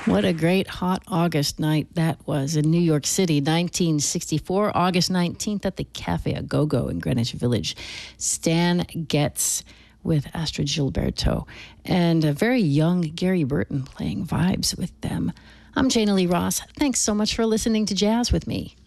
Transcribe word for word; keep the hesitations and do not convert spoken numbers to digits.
What a great hot August night that was in New York City, nineteen sixty-four, August nineteenth at the Cafe A Go-Go in Greenwich Village. Stan Getz with Astrid Gilberto and a very young Gary Burton playing vibes with them. I'm Jana Lee Ross. Thanks so much for listening to Jazz with me.